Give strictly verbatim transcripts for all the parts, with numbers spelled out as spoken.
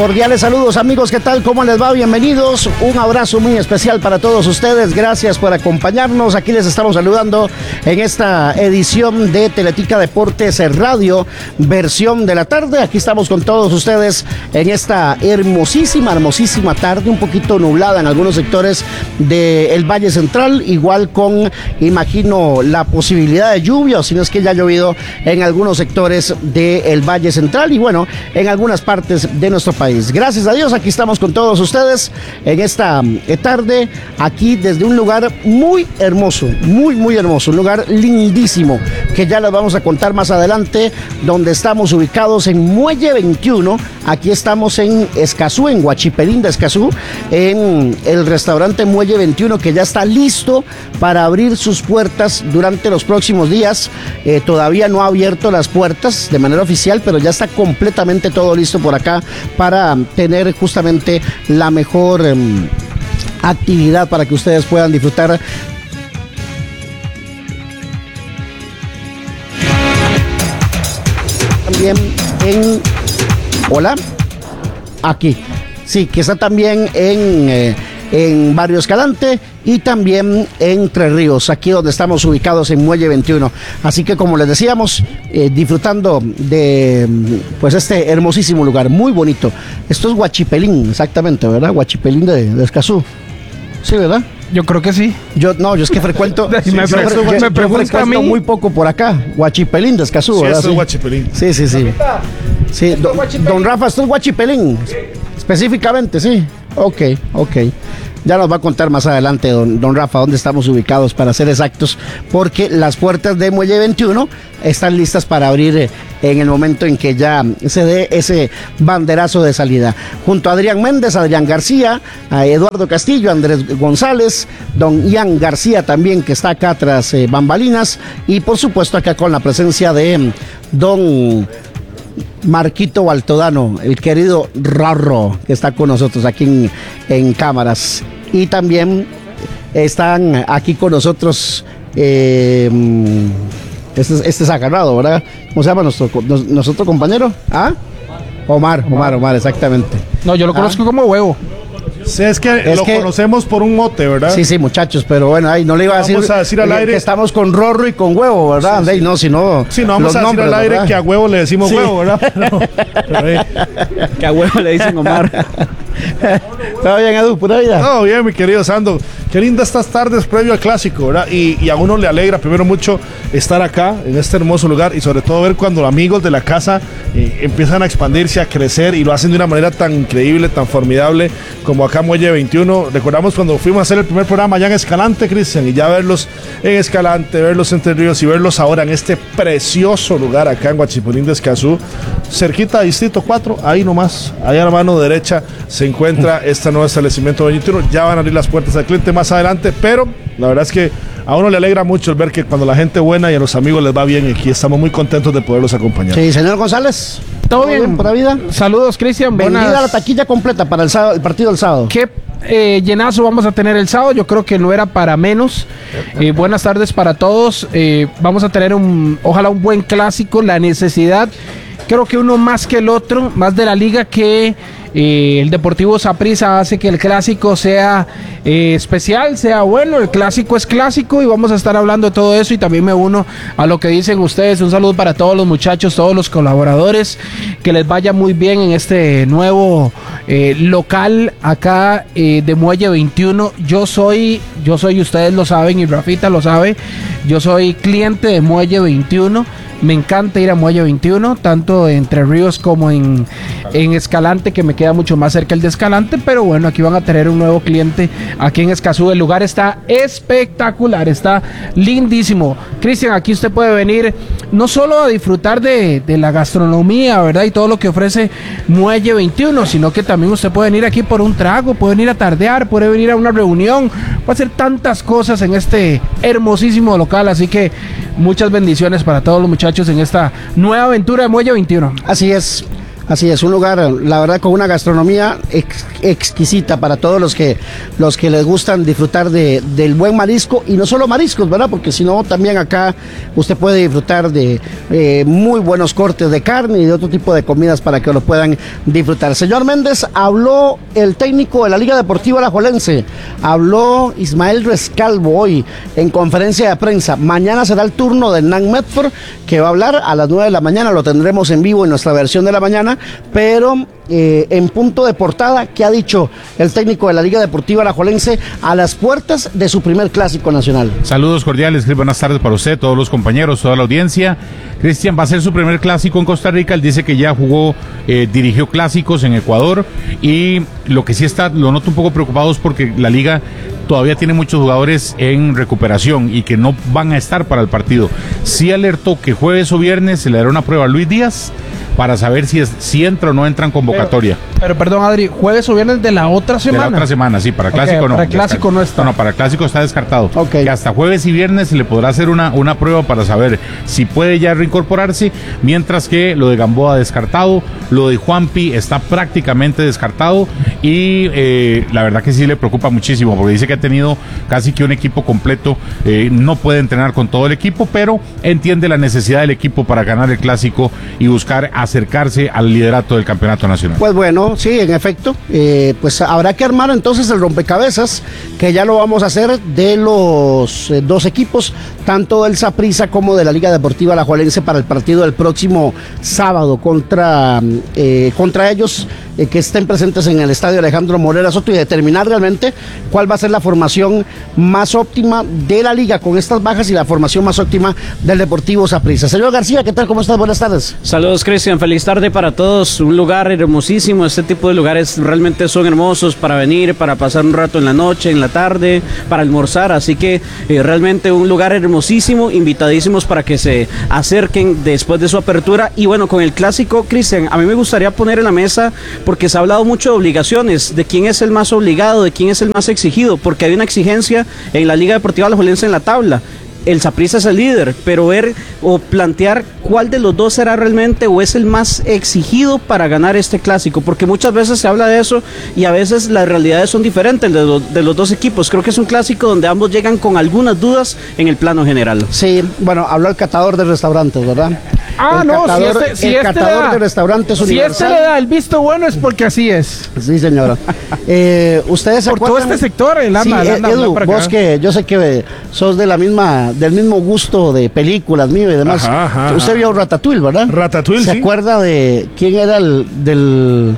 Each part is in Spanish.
Cordiales saludos, amigos, ¿qué tal? ¿Cómo les va? Bienvenidos, un abrazo muy especial para todos ustedes, gracias por acompañarnos. Aquí les estamos saludando en esta edición de Teletica Deportes Radio, versión de la tarde. Aquí estamos con todos ustedes en esta hermosísima, hermosísima tarde, un poquito nublada en algunos sectores del Valle Central, igual con, imagino, la posibilidad de lluvia, o si no es que ya ha llovido en algunos sectores del Valle Central y bueno, en algunas partes de nuestro país. Gracias a Dios, aquí estamos con todos ustedes en esta tarde, aquí desde un lugar muy hermoso, muy, muy hermoso, un lugar lindísimo, que ya les vamos a contar más adelante, donde estamos ubicados en Muelle veintiuno, aquí estamos en Escazú, en Huachipelín de Escazú, en el restaurante Muelle veintiuno, que ya está listo para abrir sus puertas durante los próximos días. Eh, todavía no ha abierto las puertas de manera oficial, pero ya está completamente todo listo por acá para tener justamente la mejor eh, actividad para que ustedes puedan disfrutar también en hola aquí sí que está también en eh, en Barrio Escalante y también en Tres Ríos, aquí donde estamos ubicados en Muelle veintiuno. Así que, como les decíamos, eh, disfrutando de pues este hermosísimo lugar, muy bonito. Esto es Huachipelín, exactamente, ¿verdad? Huachipelín de, de Escazú. Sí, ¿verdad? Yo creo que sí. Yo no, yo es que frecuento, sí, me, yo, pre- yo, me yo pregunta a mí muy poco por acá. Huachipelín de Escazú, sí, ¿verdad? Esto sí, es Huachipelín. Sí, sí, sí. Sí, don, don Rafa, esto es Huachipelín. Específicamente, sí. Ok, ok. Ya nos va a contar más adelante don, don Rafa dónde estamos ubicados, para ser exactos, porque las puertas de Muelle veintiuno están listas para abrir en el momento en que ya se dé ese banderazo de salida. Junto a Adrián Méndez, Adrián García, a Eduardo Castillo, Andrés González, don Ian García también, que está acá tras eh, bambalinas, y por supuesto acá con la presencia de don Marquito Baltodano, el querido Rorro, que está con nosotros aquí en, en cámaras. Y también están aquí con nosotros, eh, este, este es agarrado, ¿verdad? ¿Cómo se llama nuestro, nuestro compañero? ¿Ah? Omar, Omar, Omar, exactamente. No, yo lo conozco ¿Ah? como Huevo. Sí, es que es lo que, conocemos por un mote, ¿verdad? Sí, sí, muchachos, pero bueno, ahí no le iba a decir, vamos a decir al aire que estamos con Rorro y con Huevo, ¿verdad? Sí, sí. Ahí no, si no, sí, no vamos a decir al aire, ¿verdad?, que a Huevo le decimos sí. Huevo, ¿verdad? Pero, pero, eh. Que a Huevo le dicen Omar. ¿Todo bien, Edu? ¿Pura vida? Todo bien, mi querido Sando. Qué linda estas tardes previo al clásico, ¿verdad? Y, y a uno le alegra primero mucho estar acá, en este hermoso lugar, y sobre todo ver cuando los amigos de la casa eh, empiezan a expandirse, a crecer, y lo hacen de una manera tan increíble, tan formidable, como acá Muelle veintiuno. Recordamos cuando fuimos a hacer el primer programa allá en Escalante, Cristian, y ya verlos en Escalante, verlos en Tres Ríos y verlos ahora en este precioso lugar acá en Huachipelín de Escazú, cerquita de Distrito cuatro, ahí nomás, ahí a la mano derecha se encuentra este nuevo establecimiento veintiuno. Ya van a abrir las puertas al cliente más adelante, pero la verdad es que a uno le alegra mucho el ver que cuando la gente buena y a los amigos les va bien, y aquí estamos muy contentos de poderlos acompañar. Sí, señor González. ¿Todo, ¿Todo bien? bien por la vida? Saludos, Cristian. Vendida buenas... la taquilla completa para el, sábado, el partido del sábado. ¿Qué eh, llenazo vamos a tener el sábado? Yo creo que no era para menos. Eh, buenas tardes para todos. Eh, vamos a tener un, ojalá un buen clásico. La necesidad, creo que uno más que el otro, más de la liga que eh, el Deportivo Saprissa hace que el clásico sea eh, especial, sea bueno. El clásico es clásico y vamos a estar hablando de todo eso, y también me uno a lo que dicen ustedes. Un saludo para todos los muchachos, todos los colaboradores, que les vaya muy bien en este nuevo eh, local acá eh, de Muelle veintiuno. Yo soy, yo soy, ustedes lo saben y Rafita lo sabe, yo soy cliente de Muelle veintiuno. Me encanta ir a Muelle veintiuno, tanto en Tres Ríos como en, en Escalante, que me queda mucho más cerca el de Escalante, pero bueno, aquí van a tener un nuevo cliente aquí en Escazú. El lugar está espectacular, está lindísimo. Cristian, aquí usted puede venir no solo a disfrutar de, de la gastronomía, ¿verdad?, y todo lo que ofrece Muelle veintiuno, sino que también usted puede venir aquí por un trago, puede venir a tardear, puede venir a una reunión, puede hacer tantas cosas en este hermosísimo local. Así que muchas bendiciones para todos los muchachos en esta nueva aventura de Muelle veintiuno. Así es. Así es, un lugar, la verdad, con una gastronomía ex, exquisita para todos los que los que les gustan disfrutar de, del buen marisco, y no solo mariscos, ¿verdad? Porque si no, también acá usted puede disfrutar de eh, muy buenos cortes de carne y de otro tipo de comidas para que lo puedan disfrutar. Señor Méndez, habló el técnico de la Liga Deportiva Alajuelense, habló Ismael Rescalvo hoy en conferencia de prensa. Mañana será el turno de Hernán Medford, que va a hablar a las nueve de la mañana, lo tendremos en vivo en nuestra versión de la mañana, pero eh, en punto de portada, ¿qué ha dicho el técnico de la Liga Deportiva Alajuelense a las puertas de su primer clásico nacional? Saludos cordiales, buenas tardes para usted, todos los compañeros, toda la audiencia. Cristian, va a ser su primer clásico en Costa Rica. Él dice que ya jugó, eh, dirigió clásicos en Ecuador, y lo que sí está, lo noto un poco preocupados porque la liga todavía tiene muchos jugadores en recuperación y que no van a estar para el partido. Sí alertó que jueves o viernes se le dará una prueba a Luis Díaz para saber si, es, si entra o no entra en convocatoria. Pero, pero perdón, Adri, jueves o viernes de la otra semana. De la otra semana, sí, para clásico okay, no. Para clásico está, no está. No, no, para clásico está descartado. Okay. Que hasta jueves y viernes se le podrá hacer una, una prueba para saber si puede ya reincorporarse, mientras que lo de Gamboa descartado, lo de Juanpi está prácticamente descartado, y eh, la verdad que sí le preocupa muchísimo, porque dice que ha tenido casi que un equipo completo, eh, no puede entrenar con todo el equipo, pero entiende la necesidad del equipo para ganar el clásico y buscar acercarse al liderato del campeonato nacional. Pues bueno, sí, en efecto, eh, pues habrá que armar entonces el rompecabezas, que ya lo vamos a hacer de los eh, dos equipos, tanto del Saprissa como de la Liga Deportiva Alajuelense, para el partido del próximo sábado contra, eh, contra ellos, eh, que estén presentes en el estadio Alejandro Morera Soto, y determinar realmente cuál va a ser la formación más óptima de la liga con estas bajas y la formación más óptima del Deportivo Saprissa. Señor García, ¿qué tal? ¿Cómo estás? Buenas tardes. Saludos, Cristian, feliz tarde para todos. Un lugar hermosísimo, este tipo de lugares realmente son hermosos para venir, para pasar un rato en la noche, en la tarde, para almorzar, así que eh, realmente un lugar hermosísimo, invitadísimos para que se acerquen después de su apertura. Y bueno, con el clásico, Cristian, a mí me gustaría poner en la mesa, porque se ha hablado mucho de obligaciones, de quién es el más obligado, de quién es el más exigido, porque hay una exigencia en la Liga Deportiva Alajuelense en la tabla. El Saprissa es el líder, pero ver o plantear cuál de los dos será realmente o es el más exigido para ganar este clásico, porque muchas veces se habla de eso y a veces las realidades son diferentes de, lo, de los dos equipos. Creo que es un clásico donde ambos llegan con algunas dudas en el plano general. Sí, bueno, habló el catador de restaurantes, ¿verdad? Ah, el no, catador, si este, si el este catador da, de restaurantes si Universal. este le da el visto bueno es porque así es. Sí, señora. Eh, Ustedes se Por todo acuerdan? este sector, el anda, Sí, el anda, Edu, anda para acá. vos que yo sé que sos de la misma, del mismo gusto de películas mío y demás. Ajá, ajá, Usted ajá. vio Ratatouille, ¿verdad? Ratatouille, ¿Se sí. acuerda de quién era el del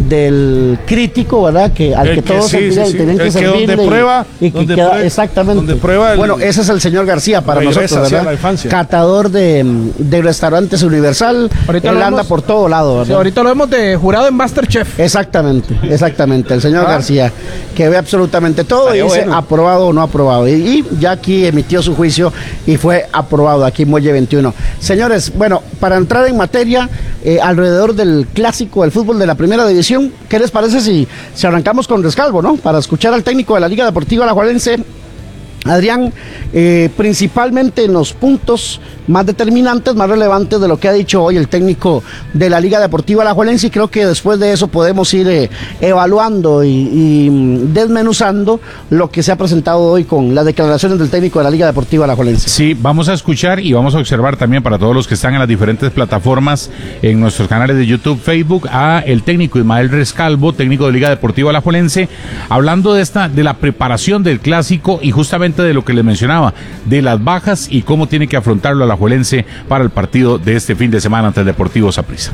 del crítico, ¿verdad? Que al El que, que todos sí, tenían, sí, sí. tenían que El que donde servirle y- prueba, y, que donde queda, prue- exactamente. donde prueba el- bueno, ese es el señor García para regresa nosotros, hacia ¿verdad? la infancia. Catador de, de restaurantes Universal. Ahorita Él lo anda vemos- por todo lado, ¿verdad? Sí, ahorita lo vemos de jurado en Masterchef. Exactamente, exactamente, el señor Ah. García, que ve absolutamente todo y Estaría dice bueno. aprobado o no aprobado. Y, y ya aquí emitió su juicio y fue aprobado aquí en Muelle veintiuno. Señores, bueno, para entrar en materia, eh, alrededor del clásico del fútbol de la primera división, ¿qué les parece si, si arrancamos con Rescalvo, ¿no? Para escuchar al técnico de la Liga Deportiva Alajuelense, Adrián, eh, principalmente en los puntos más determinantes, más relevantes de lo que ha dicho hoy el técnico de la Liga Deportiva Alajuelense, y creo que después de eso podemos ir eh, evaluando y, y mm, desmenuzando lo que se ha presentado hoy con las declaraciones del técnico de la Liga Deportiva Alajuelense. Sí, vamos a escuchar y vamos a observar también para todos los que están en las diferentes plataformas, en nuestros canales de YouTube, Facebook, a el técnico Ismael Rescalvo, técnico de Liga Deportiva Alajuelense, hablando de esta, de la preparación del clásico y justamente de lo que le mencionaba, de las bajas y cómo tiene que afrontarlo Alajuelense para el partido de este fin de semana ante el Deportivo Saprissa.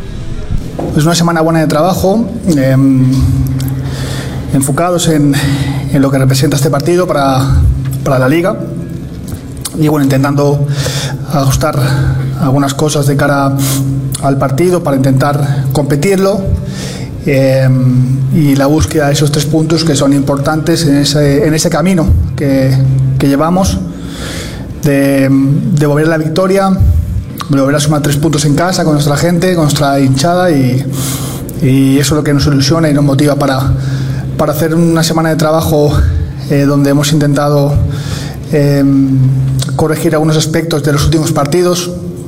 Es una semana buena de trabajo, eh, enfocados en, en lo que representa este partido para, para la Liga y bueno, intentando ajustar algunas cosas de cara al partido para intentar competirlo, eh, y la búsqueda de esos tres puntos que son importantes en ese, en ese camino que, que llevamos de, de volver a la victoria, de volver a sumar tres puntos en casa con nuestra gente, con nuestra hinchada, y, y eso es lo que nos ilusiona y nos motiva para, para hacer una semana de trabajo eh, donde hemos intentado eh, corregir algunos aspectos de los últimos partidos,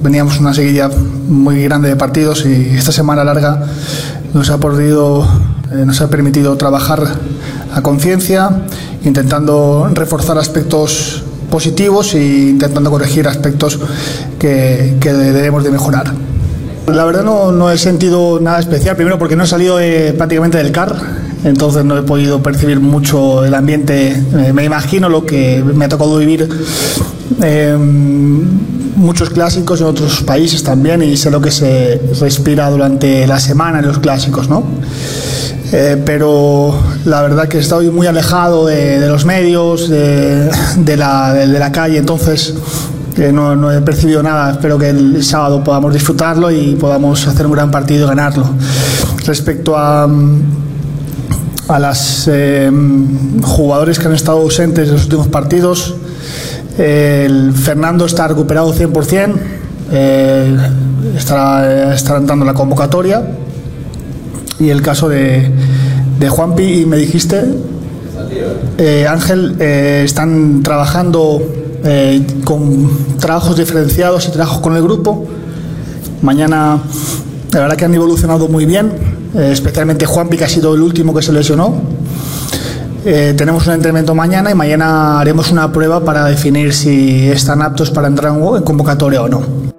veníamos una seguidilla muy grande de partidos y esta semana larga nos ha podido, eh, nos ha permitido trabajar a conciencia, intentando reforzar aspectos positivos e intentando corregir aspectos que, que debemos de mejorar. La verdad no, no he sentido nada especial, primero porque no he salido de, prácticamente del C A R, entonces no he podido percibir mucho el ambiente. Eh, me imagino lo que me ha tocado vivir eh, muchos clásicos en otros países también, y sé lo que se respira durante la semana en los clásicos, ¿no? Eh, pero la verdad que he estado muy alejado de, de los medios, de, de, la, de, de la calle, entonces eh, no, no he percibido nada. Espero que el sábado podamos disfrutarlo y podamos hacer un gran partido y ganarlo. Respecto a, a los eh, jugadores que han estado ausentes en los últimos partidos, eh, el Fernando está recuperado cien por ciento, eh, estará, estará entrando en la convocatoria. Y el caso de, de Juanpi, y me dijiste, eh, Ángel, eh, están trabajando eh, con trabajos diferenciados y trabajos con el grupo. Mañana, la verdad que han evolucionado muy bien, eh, especialmente Juanpi, que ha sido el último que se lesionó. Eh, tenemos un entrenamiento mañana y mañana haremos una prueba para definir si están aptos para entrar en convocatoria o no.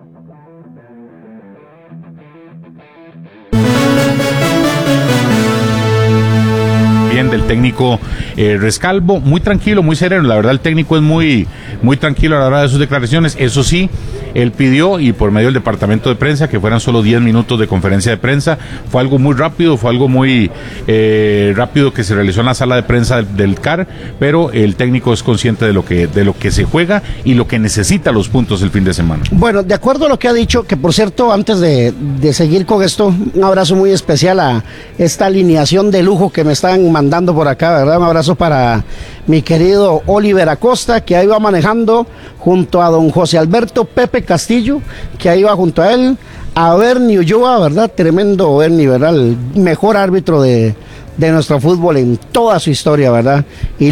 Del técnico eh, Rescalvo, muy tranquilo, muy sereno. La verdad, el técnico es muy, muy tranquilo a la hora de sus declaraciones. Eso sí, él pidió, y por medio del departamento de prensa, que fueran solo diez minutos de conferencia de prensa. Fue algo muy rápido, fue algo muy eh, rápido que se realizó en la sala de prensa del, del C A R, pero el técnico es consciente de lo que, de lo que se juega y lo que necesita los puntos el fin de semana. Bueno, de acuerdo a lo que ha dicho, que por cierto, antes de, de seguir con esto, un abrazo muy especial a esta alineación de lujo que me están mandando por acá, ¿verdad? Un abrazo para mi querido Oliver Acosta, que ahí va manejando junto a don José Alberto Pepe Castillo, que ahí va junto a él, a Bernie Ulloa, ¿verdad? Tremendo Bernie, ¿verdad? El mejor árbitro de, de nuestro fútbol en toda su historia, ¿verdad? Y